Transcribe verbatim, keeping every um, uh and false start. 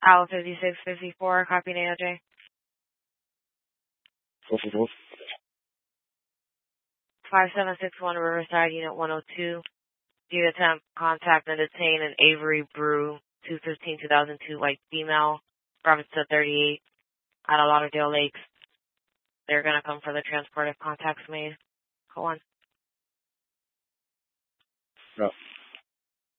Al fifty-six fifty-four, copy A O J. five seven six one Riverside, Unit one oh two. Do you attempt contact and detain an Avery Brew, two fifteen two thousand two white female, Robinson thirty-eight, out of Lauderdale Lakes. They're going to come for the transport if contact's made. Go on. No.